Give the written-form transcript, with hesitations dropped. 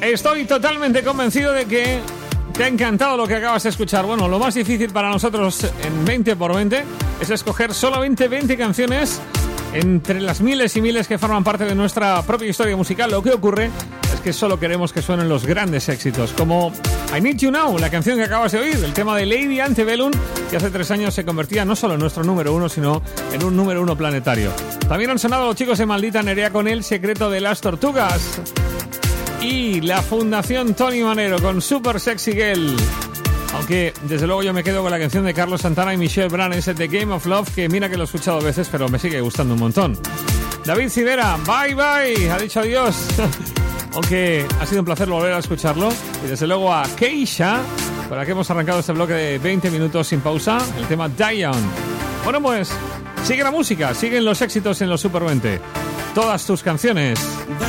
Estoy totalmente convencido de que te ha encantado lo que acabas de escuchar. Bueno, lo más difícil para nosotros en 20x20 es escoger solamente 20 canciones entre las miles y miles que forman parte de nuestra propia historia musical. Lo que ocurre es que solo queremos que suenen los grandes éxitos, como I Need You Now, la canción que acabas de oír, el tema de Lady Antebellum, que hace 3 años se convertía no solo en nuestro número 1, sino en un número 1 planetario. También han sonado los chicos de Maldita Nerea con El secreto de las tortugas. Y la Fundación Tony Manero con Super Sexy Girl. Aunque desde luego yo me quedo con la canción de Carlos Santana y Michelle Branch, The Game of Love, que mira que lo he escuchado veces, pero me sigue gustando un montón. David Civera, bye bye, ha dicho adiós. Aunque ha sido un placer volver a escucharlo. Y desde luego a Keisha, con la que hemos arrancado este bloque de 20 minutos sin pausa, el tema Dion. Bueno, pues sigue la música, siguen los éxitos en los Super 20. Todas tus canciones.